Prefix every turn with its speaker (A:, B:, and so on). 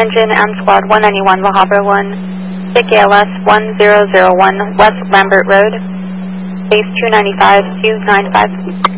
A: Engine M Squad 191, La Habra 1, stick ALS 1001, West Lambert Road, base 295, 295.